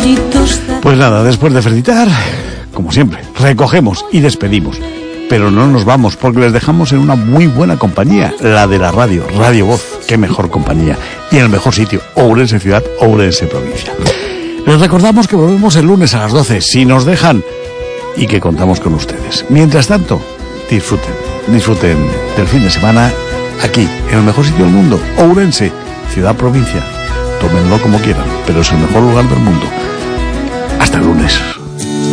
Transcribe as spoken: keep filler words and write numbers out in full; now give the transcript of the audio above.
Pues nada, después de felicitar, como siempre, recogemos y despedimos. Pero no nos vamos, porque les dejamos en una muy buena compañía, la de la radio, Radio Voz. Qué mejor compañía. Y en el mejor sitio, Ourense Ciudad, Ourense Provincia. Les recordamos que volvemos el lunes a las doce, si nos dejan, y que contamos con ustedes. Mientras tanto, disfruten, disfruten del fin de semana aquí, en el mejor sitio del mundo, Ourense Ciudad, Provincia. Tómenlo como quieran, pero es el mejor lugar del mundo. Hasta el lunes.